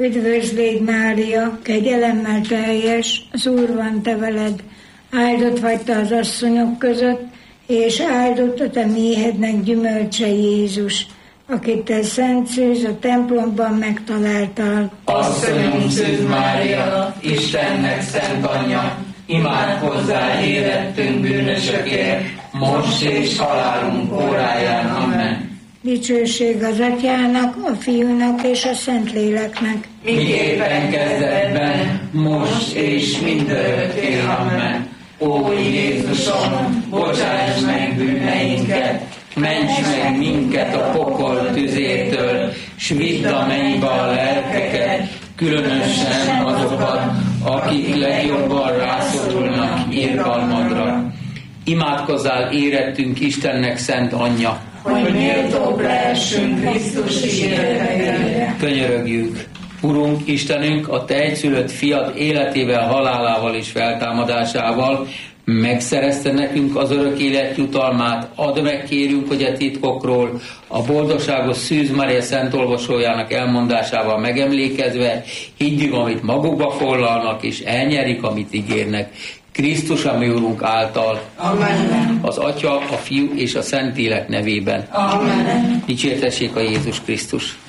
Üdvözlégy Mária, kegyelemmel teljes, az Úr van te veled, áldott vagy te az asszonyok között, és áldott a te méhednek gyümölcse Jézus, akit te Szent Szűz a templomban megtaláltál. Asszonyom Szűz Mária, Istennek szent anyja, imád hozzá érettünk bűnösökért, most és halálunk óráján. Amen. Dicsőség az Atyának, a Fiúnak és a Szentléleknek. Miképpen kezdetben, most és mindörökké. Amen. Ó Jézusom, bocsáss meg bűneinket, ments meg minket a pokol tüzétől, s vidd a mennybe a lelkeket, különösen azokat, akik legjobban rászorulnak irgalmadra. Imádkozzál érettünk Istennek szent anyja, hogy méltóbb lehessünk Krisztus ígéretére. Könyörögjünk! Urunk, Istenünk, a te egyszülött fiad életével, halálával és feltámadásával megszerezte nekünk az örök élet jutalmát. Add meg, kérünk, hogy a titkokról a boldogságos Szűz Mária szent olvasójának elmondásával megemlékezve higgyük, amit magukba foglalnak, és elnyerik, amit ígérnek. Krisztus, a mi Urunk által. Amen. Az Atya, a Fiú és a Szentlélek nevében. Amen. Dicsértessék a Jézus Krisztus.